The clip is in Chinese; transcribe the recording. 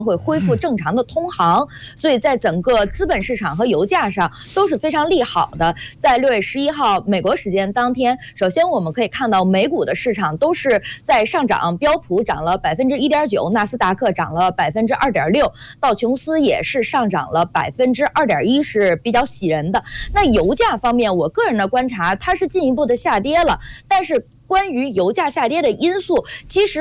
会恢复正常的通航，所以在整个资本市场和油价上都是非常利好的。在6月11号美国时间当天，首先我们可以看到美股的市场都是在上涨，标普涨了1.9%，纳斯达克涨了2.6%，道琼斯也是上涨了2.1%，是比较喜人的。那油价方面，我个人的观察，它是进一步的下跌了，但是关于油价下跌的因素，其实